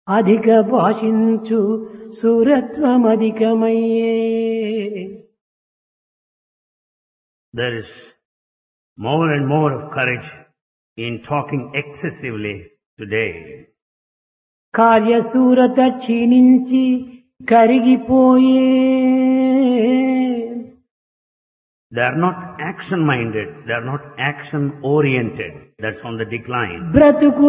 అధిక భాషించు సురత్వమధికమయ్యే. There is more and more of courage in talking excessively today. కార్యశూరత క్షీణించి కరిగిపోయే. They are not action-minded. They are not action-oriented. That's on the decline. బ్రతుకు